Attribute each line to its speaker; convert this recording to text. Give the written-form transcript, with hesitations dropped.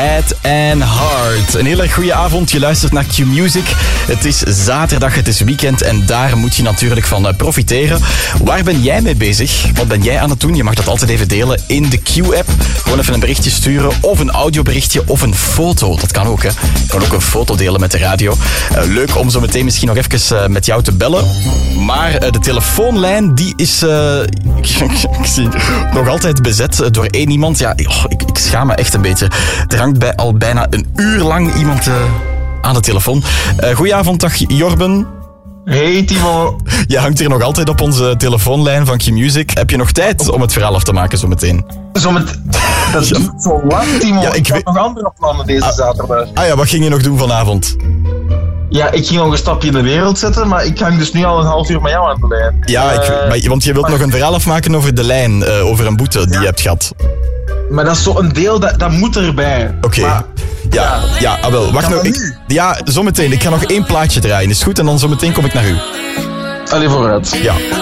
Speaker 1: Head and Heart. Een hele goede avond, je luistert naar Q-Music. Het is zaterdag, het is weekend en daar moet je natuurlijk van profiteren. Waar ben jij mee bezig? Wat ben jij aan het doen? Je mag dat altijd even delen in de Q-app. Gewoon even een berichtje sturen of een audioberichtje of een foto. Dat kan ook, hè. Je kan ook een foto delen met de radio. Leuk om zo meteen misschien nog even met jou te bellen. Maar de telefoonlijn, die is ik zie nog altijd bezet door één iemand. Ja, ik schaam me echt een beetje. Er hangt al bijna een uur lang iemand aan de telefoon. Goedenavond, dag Jorben.
Speaker 2: Hey Timo.
Speaker 1: Je hangt hier nog altijd op onze telefoonlijn van Q-Music. Heb je nog tijd om het verhaal af te maken zo meteen?
Speaker 2: Dat is niet zo lang, Timo.
Speaker 1: Ja,
Speaker 2: ik had nog andere plannen deze zaterdag.
Speaker 1: Ah ja, wat ging je nog doen vanavond?
Speaker 2: Ja, ik ging nog een stapje in de wereld zetten, maar ik hang dus nu al een half uur met jou aan de lijn.
Speaker 1: Ja, want je wilt nog een verhaal afmaken over de lijn, over een boete die je hebt gehad.
Speaker 2: Maar dat is zo een deel, dat moet erbij.
Speaker 1: Oké. Ja, wel. Wacht nog. Ja, zometeen. Ik ga nog één plaatje draaien. Is goed? En dan zometeen kom ik naar u.
Speaker 2: Allee, vooruit.
Speaker 1: Ja.